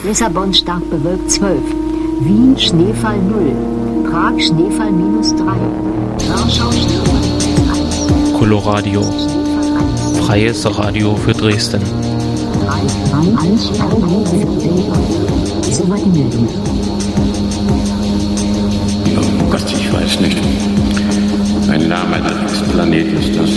Lissabon stark bewölkt 12. Wien Schneefall 0. Prag Schneefall -3. Warschau Schneefall 1. Coloradio. Freies Radio für Dresden. Oh Gott, ich weiß nicht. Ein Name des Planeten ist das.